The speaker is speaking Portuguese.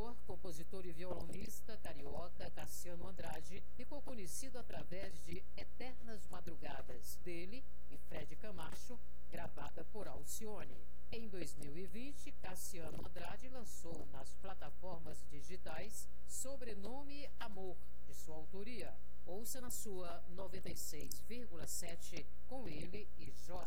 cantor, compositor e violonista carioca Cassiano Andrade ficou conhecido através de Eternas Madrugadas, dele e Fred Camacho, gravada por Alcione. Em 2020, Cassiano Andrade lançou nas plataformas digitais Sobrenome Amor, de sua autoria. Ouça na sua 96,7 com ele e Jorge.